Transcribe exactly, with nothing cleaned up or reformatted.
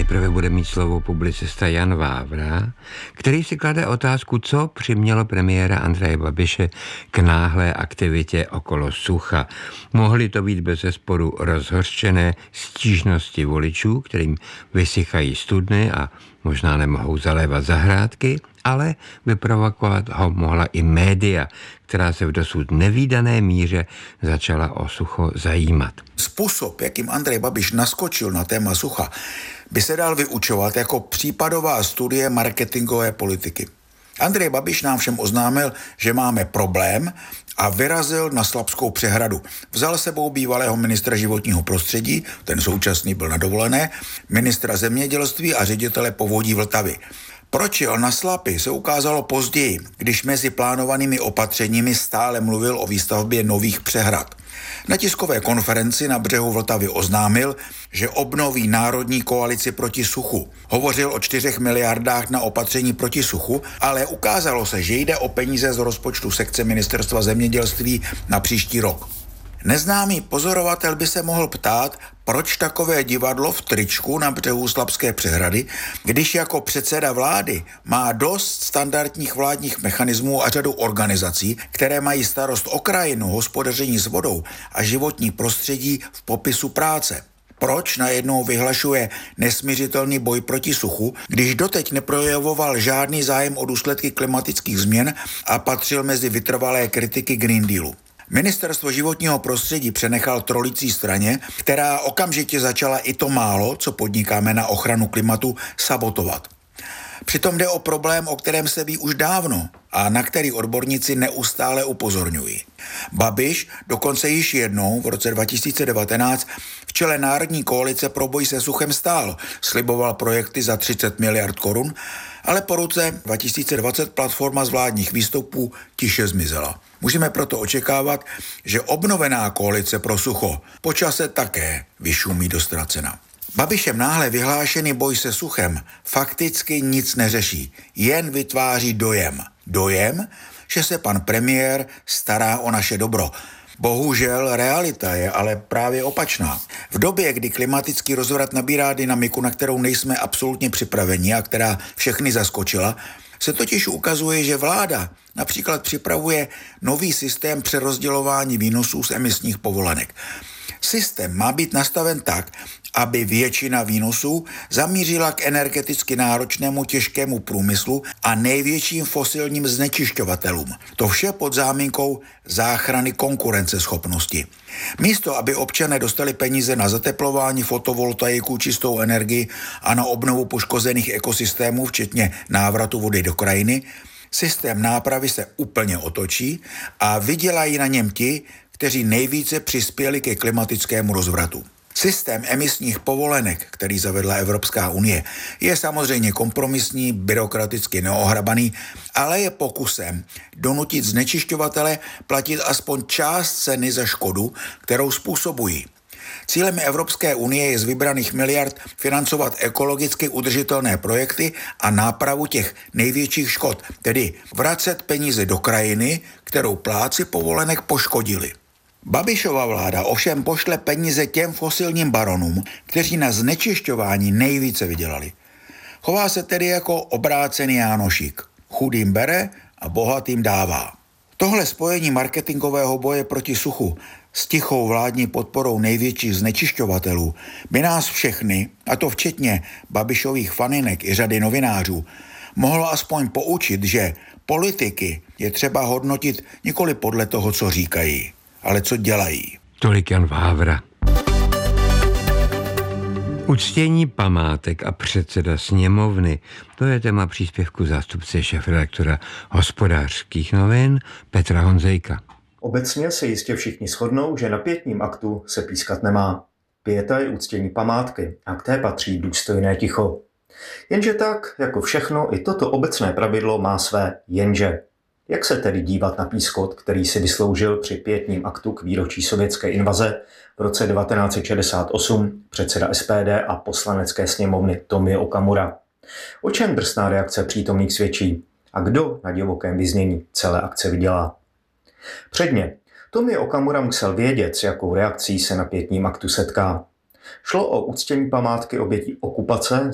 nejprve bude mít slovo publicista Jan Vávra, který si klade otázku, co přimělo premiéra Andreje Babiše k náhlé aktivitě okolo sucha. Mohly to být bezesporu rozhořčené stížnosti voličů, kterým vysychají studny a možná nemohou zalévat zahrádky, ale vyprovokovat ho mohla i média, která se v dosud nevídané míře začala o sucho zajímat. Způsob, jakým Andrej Babiš naskočil na téma sucha, by se dal vyučovat jako případová studie marketingové politiky. Andrej Babiš nám všem oznámil, že máme problém a vyrazil na Slabskou přehradu. Vzal sebou bývalého ministra životního prostředí, ten současný byl na dovolené, ministra zemědělství a ředitele povodí Vltavy. Proč jel na Slapy, se ukázalo později, když mezi plánovanými opatřeními stále mluvil o výstavbě nových přehrad. Na tiskové konferenci na břehu Vltavy oznámil, že obnoví národní koalici proti suchu. Hovořil o čtyřech miliardách na opatření proti suchu, ale ukázalo se, že jde o peníze z rozpočtu sekce Ministerstva zemědělství na příští rok. Neznámý pozorovatel by se mohl ptát, proč takové divadlo v tričku na břehu Slabské přehrady, když jako předseda vlády má dost standardních vládních mechanismů a řadu organizací, které mají starost o krajinu, hospodaření s vodou a životní prostředí v popisu práce. Proč najednou vyhlašuje nesmiřitelný boj proti suchu, když doteď neprojevoval žádný zájem o důsledky klimatických změn a patřil mezi vytrvalé kritiky Green Dealu? Ministerstvo životního prostředí přenechal trolicí straně, která okamžitě začala i to málo, co podnikáme na ochranu klimatu, sabotovat. Přitom jde o problém, o kterém se ví už dávno a na který odborníci neustále upozorňují. Babiš dokonce již jednou v roce dva tisíce devatenáct v čele Národní koalice pro boj se suchem stál, sliboval projekty za třicet miliard korun, ale po roce dva tisíce dvacet platforma z vládních výstupů tiše zmizela. Můžeme proto očekávat, že obnovená koalice pro sucho po čase také vyšumí do ztracena. Babišem náhle vyhlášený boj se suchem fakticky nic neřeší, jen vytváří dojem. Dojem, že se pan premiér stará o naše dobro. Bohužel realita je ale právě opačná. V době, kdy klimatický rozvrat nabírá dynamiku, na kterou nejsme absolutně připraveni a která všechny zaskočila, se totiž ukazuje, že vláda například připravuje nový systém přerozdělování výnosů z emisních povolenek. Systém má být nastaven tak, aby většina výnosů zamířila k energeticky náročnému těžkému průmyslu a největším fosilním znečišťovatelům. To vše pod záminkou záchrany konkurenceschopnosti. Místo, aby občané dostali peníze na zateplování, fotovoltaiku, čistou energii a na obnovu poškozených ekosystémů, včetně návratu vody do krajiny, systém nápravy se úplně otočí a vydělají na něm ti, kteří nejvíce přispěli ke klimatickému rozvratu. Systém emisních povolenek, který zavedla Evropská unie, je samozřejmě kompromisní, byrokraticky neohrabaný, ale je pokusem donutit znečišťovatele platit aspoň část ceny za škodu, kterou způsobují. Cílem Evropské unie je z vybraných miliard financovat ekologicky udržitelné projekty a nápravu těch největších škod, tedy vracet peníze do krajiny, kterou plátci povolenek poškodili. Babišova vláda ovšem pošle peníze těm fosilním baronům, kteří na znečišťování nejvíce vydělali. Chová se tedy jako obrácený Jánošík. Chudým bere a bohatým dává. Tohle spojení marketingového boje proti suchu s tichou vládní podporou největších znečišťovatelů by nás všechny, a to včetně Babišových faninek i řady novinářů, mohlo aspoň poučit, že politiky je třeba hodnotit nikoli podle toho, co říkají, ale co dělají. Tolik Jan Vávra. Uctění památek a předseda sněmovny, to je téma příspěvku zástupce šéfredaktora Hospodářských novin Petra Honzejka. Obecně se jistě všichni shodnou, že na pietním aktu se pískat nemá. Pieta je uctění památky a k té patří důstojné ticho. Jenže tak, jako všechno, i toto obecné pravidlo má své jenže. Jak se tedy dívat na pískot, který si vysloužil při pietním aktu k výročí sovětské invaze v roce devatenáct set šedesát osm předseda S P D a poslanecké sněmovny Tomio Okamura? O čem drsná reakce přítomných svědčí? A kdo na divokém vyznění celé akce vydělá? Předně, Tomio Okamura musel vědět, s jakou reakcí se na pietním aktu setká. Šlo o uctění památky obětí okupace